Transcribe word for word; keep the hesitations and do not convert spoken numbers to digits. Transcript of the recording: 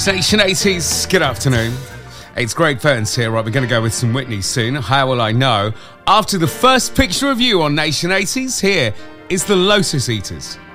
Nation eighties, good afternoon. It's Greg Burns here. Right, we're going to go with some Whitney soon. How will I know? After the first picture of you on Nation eighties, here is the Lotus Eaters.